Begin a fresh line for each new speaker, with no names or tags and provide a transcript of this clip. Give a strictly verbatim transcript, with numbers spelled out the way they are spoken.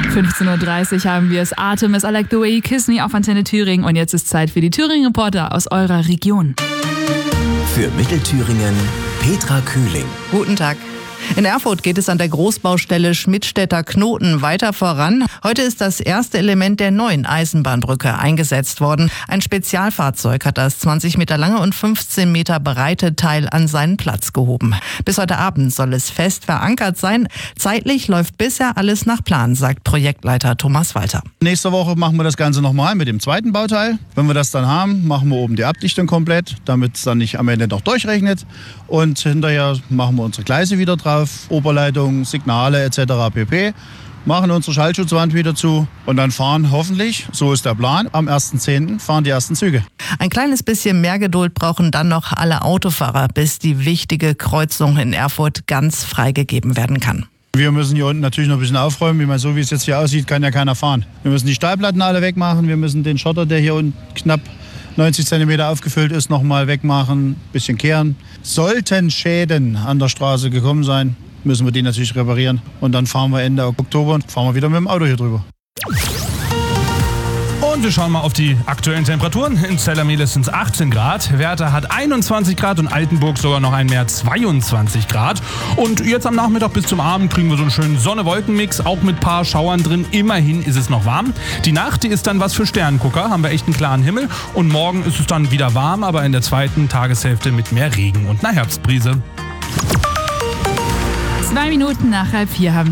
fünfzehn Uhr dreißig haben wir es. Artemis, I Like the Way You Kiss Me auf Antenne Thüringen. Und jetzt ist Zeit für die Thüringen-Reporter aus eurer Region.
Für Mittelthüringen Petra Kühling.
Guten Tag. In Erfurt geht es an der Großbaustelle Schmidtstädter-Knoten weiter voran. Heute ist das erste Element der neuen Eisenbahnbrücke eingesetzt worden. Ein Spezialfahrzeug hat das zwanzig Meter lange und fünfzehn Meter breite Teil an seinen Platz gehoben. Bis heute Abend soll es fest verankert sein. Zeitlich läuft bisher alles nach Plan, sagt Projektleiter Thomas Walter.
Nächste Woche machen wir das Ganze nochmal mit dem zweiten Bauteil. Wenn wir das dann haben, machen wir oben die Abdichtung komplett, damit es dann nicht am Ende noch durchrechnet. Und hinterher machen wir unsere Gleise wieder drauf. Oberleitungen, Signale et cetera pp. Machen unsere Schallschutzwand wieder zu und dann fahren hoffentlich, so ist der Plan, am ersten zehnten fahren die ersten Züge.
Ein kleines bisschen mehr Geduld brauchen dann noch alle Autofahrer, bis die wichtige Kreuzung in Erfurt ganz freigegeben werden kann.
Wir müssen hier unten natürlich noch ein bisschen aufräumen. Ich meine, so wie es jetzt hier aussieht, kann ja keiner fahren. Wir müssen die Stahlplatten alle wegmachen, wir müssen den Schotter, der hier unten knapp neunzig Zentimeter aufgefüllt ist, nochmal wegmachen, bisschen kehren. Sollten Schäden an der Straße gekommen sein, müssen wir die natürlich reparieren. Und dann fahren wir Ende Oktober und fahren wir wieder mit dem Auto hier drüber.
Und wir schauen mal auf die aktuellen Temperaturen. In Zellermeles sind es achtzehn Grad, Werther hat einundzwanzig Grad und Altenburg sogar noch ein mehr zweiundzwanzig Grad. Und jetzt am Nachmittag bis zum Abend kriegen wir so einen schönen Sonne-Wolken-Mix, auch mit ein paar Schauern drin. Immerhin ist es noch warm. Die Nacht, die ist dann was für Sternengucker, haben wir echt einen klaren Himmel. Und morgen ist es dann wieder warm, aber in der zweiten Tageshälfte mit mehr Regen und einer Herbstbrise.
Zwei Minuten nach halb vier haben